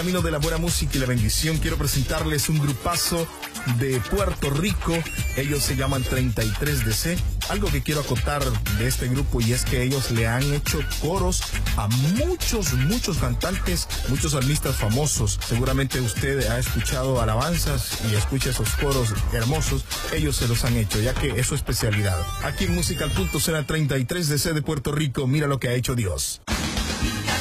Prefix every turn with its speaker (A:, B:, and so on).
A: Camino de la buena música y la bendición, quiero presentarles un grupazo de Puerto Rico. Ellos se llaman 33DC. Algo que quiero acotar de este grupo, y es que ellos le han hecho coros a muchos cantantes, muchos artistas famosos. Seguramente usted ha escuchado alabanzas y escucha esos coros hermosos. Ellos se los han hecho, ya que es su especialidad. Aquí en Música al Punto suena 33DC de Puerto Rico. Mira lo que ha hecho Dios.